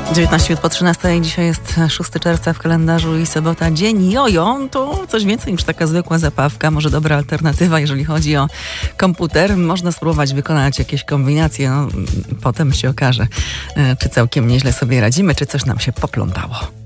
19 minut po 13. Dzisiaj jest 6 czerwca w kalendarzu i sobota. Dzień jojo to coś więcej niż taka zwykła zabawka. Może dobra alternatywa, jeżeli chodzi o komputer. Można spróbować wykonać jakieś kombinacje. Potem się okaże, czy całkiem nieźle sobie radzimy, czy coś nam się poplątało.